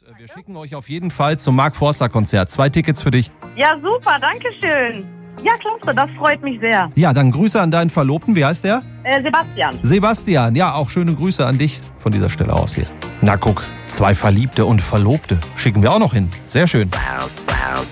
Wir schicken euch auf jeden Fall zum Mark Forster Konzert. 2 Tickets für dich. Ja, super, danke schön. Ja, klasse, das freut mich sehr. Ja, dann Grüße an deinen Verlobten. Wie heißt der? Sebastian. Sebastian. Ja, auch schöne Grüße an dich von dieser Stelle aus hier. Na guck, 2 Verliebte und Verlobte schicken wir auch noch hin. Sehr schön.